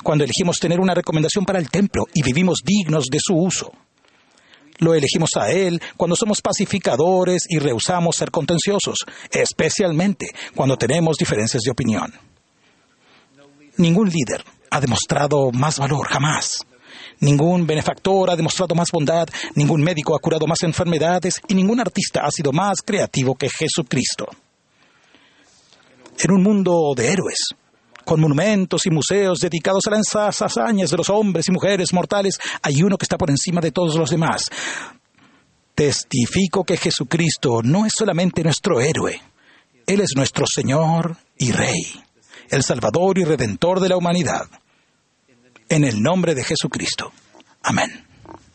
cuando elegimos tener una recomendación para el templo y vivimos dignos de su uso. Lo elegimos a Él cuando somos pacificadores y rehusamos ser contenciosos, especialmente cuando tenemos diferencias de opinión. Ningún líder ha demostrado más valor, jamás. Ningún benefactor ha demostrado más bondad, ningún médico ha curado más enfermedades y ningún artista ha sido más creativo que Jesucristo. En un mundo de héroes, con monumentos y museos dedicados a las hazañas de los hombres y mujeres mortales, hay uno que está por encima de todos los demás. Testifico que Jesucristo no es solamente nuestro héroe. Él es nuestro Señor y Rey, el Salvador y Redentor de la humanidad. En el nombre de Jesucristo. Amén.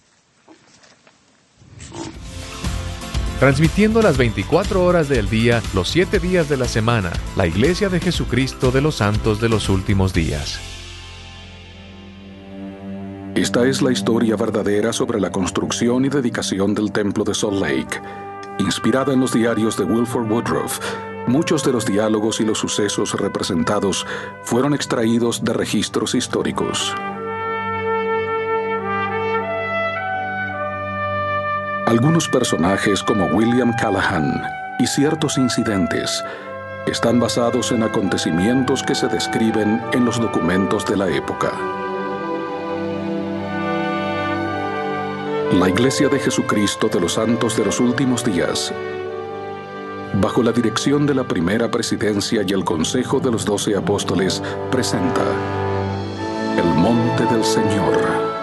Transmitiendo las 24 horas del día, los 7 días de la semana, la Iglesia de Jesucristo de los Santos de los Últimos Días. Esta es la historia verdadera sobre la construcción y dedicación del Templo de Salt Lake. Inspirada en los diarios de Wilford Woodruff, muchos de los diálogos y los sucesos representados fueron extraídos de registros históricos. Algunos personajes como William Callahan y ciertos incidentes están basados en acontecimientos que se describen en los documentos de la época. La Iglesia de Jesucristo de los Santos de los Últimos Días, bajo la dirección de la Primera Presidencia y el Consejo de los 12 Apóstoles, presenta El Monte del Señor.